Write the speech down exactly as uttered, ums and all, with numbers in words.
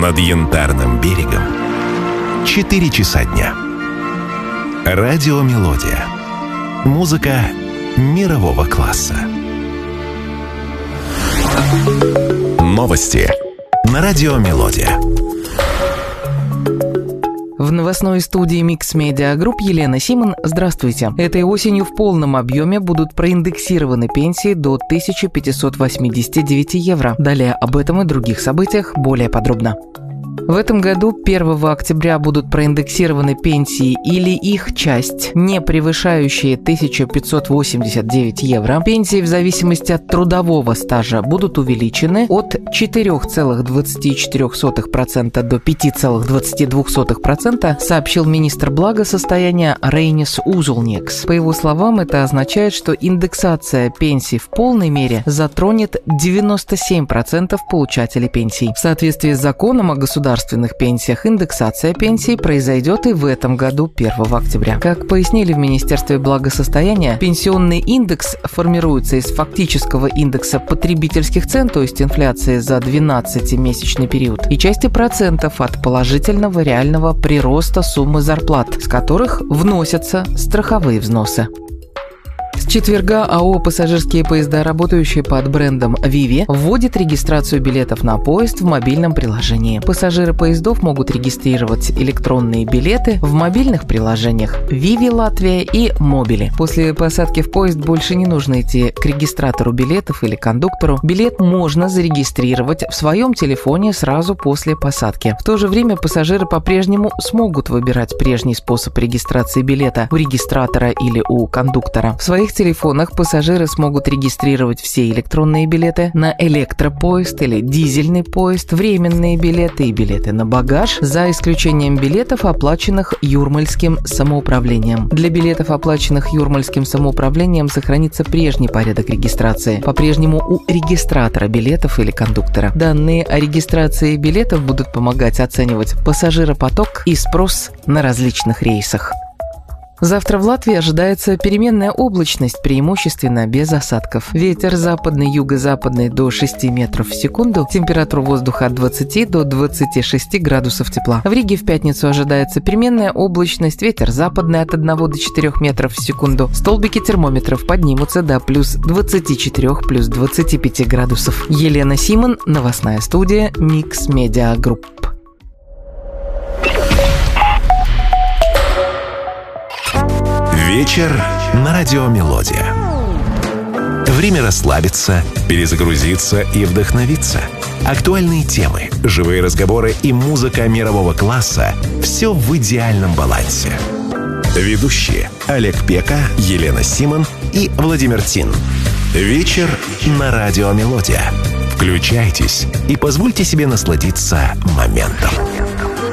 над Янтарным берегом четыре часа дня. Радиомелодия. Музыка мирового класса. Новости на Радиомелодия. В новостной студии Mix Media Group Елена Симон. Здравствуйте. Этой осенью в полном объеме будут проиндексированы пенсии до тысяча пятьсот восемьдесят девять евро. Далее об этом и других событиях более подробно. В этом году первого октября будут проиндексированы пенсии или их часть, не превышающие тысяча пятьсот восемьдесят девять евро. Пенсии в зависимости от трудового стажа будут увеличены от четыре целых двадцать четыре сотых процента до пять целых двадцать два сотых процента, сообщил министр благосостояния Рейнис Узулникс. По его словам, это означает, что индексация пенсий в полной мере затронет девяносто семь процентов получателей пенсий. В соответствии с законом о государственном В государственных пенсиях индексация пенсий произойдет и в этом году первого октября. Как пояснили в Министерстве благосостояния, пенсионный индекс формируется из фактического индекса потребительских цен, то есть инфляции за двенадцатимесячный период, и части процентов от положительного реального прироста суммы зарплат, с которых вносятся страховые взносы. С четверга АО «Пассажирские поезда», работающие под брендом Vivi, вводит регистрацию билетов на поезд в мобильном приложении. Пассажиры поездов могут регистрировать электронные билеты в мобильных приложениях Vivi Латвия и Мобили. После посадки в поезд больше не нужно идти к регистратору билетов или кондуктору. Билет можно зарегистрировать в своем телефоне сразу после посадки. В то же время пассажиры по-прежнему смогут выбирать прежний способ регистрации билета у регистратора или у кондуктора. В своих В телефонах пассажиры смогут регистрировать все электронные билеты на электропоезд или дизельный поезд, временные билеты и билеты на багаж, за исключением билетов, оплаченных Юрмальским самоуправлением. Для билетов, оплаченных Юрмальским самоуправлением, сохранится прежний порядок регистрации, по-прежнему у регистратора билетов или кондуктора. Данные о регистрации билетов будут помогать оценивать пассажиропоток и спрос на различных рейсах. Завтра в Латвии ожидается переменная облачность, преимущественно без осадков. Ветер западный, юго-западный до шести метров в секунду. Температура воздуха от двадцати до двадцати шести градусов тепла. В Риге в пятницу ожидается переменная облачность, ветер западный от одного до четырёх метров в секунду. Столбики термометров поднимутся до плюс двадцати четырёх, плюс двадцати пяти градусов. Елена Симон, новостная студия Mix Media Group. Вечер на Радиомелодия. Время расслабиться, перезагрузиться и вдохновиться. Актуальные темы, живые разговоры и музыка мирового класса – все в идеальном балансе. Ведущие Олег Пека, Елена Симон и Владимир Тин. Вечер на Радиомелодия. Включайтесь и позвольте себе насладиться моментом.